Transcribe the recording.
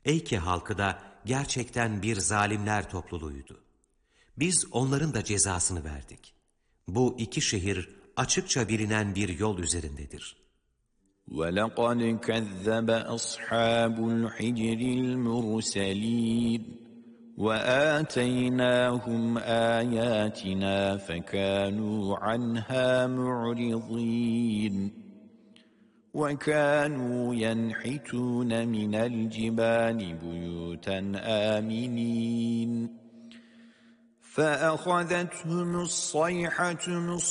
Eyke halkı da gerçekten bir zalimler topluluğuydu. Biz onların da cezasını verdik. Bu iki şehir açıkça bilinen bir yol üzerindedir. وَلَقَدْ كَذَّبَ أَصْحَابُ الْحِجْرِ الْمُرْسَلِينَ وَآتَيْنَاهُمْ آيَاتِنَا فَكَانُوا عَنْهَا مُعْرِضِينَ وَكَانُوا يَنْحِتُونَ مِنَ الْجِبَالِ بُيُوتًا آمِنِينَ فَأَخَذَتْهُمُ الصَّيْحَةُ